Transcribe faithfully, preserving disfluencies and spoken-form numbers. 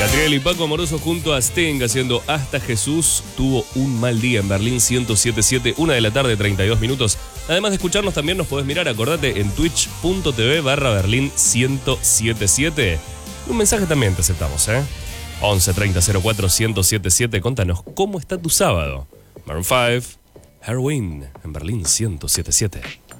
Catriel y Paco Amoroso junto a Sting haciendo Hasta Jesús tuvo un mal día en Berlín ciento siete punto siete, una de la tarde, treinta y dos minutos. Además de escucharnos también nos podés mirar, acordate, en twitch punto tv barra Berlín ciento setenta y siete. Un mensaje también te aceptamos, ¿eh? once treinta cero cuatro ciento setenta y siete, contanos cómo está tu sábado. Maroon cinco, Heroin en Berlín ciento setenta y siete.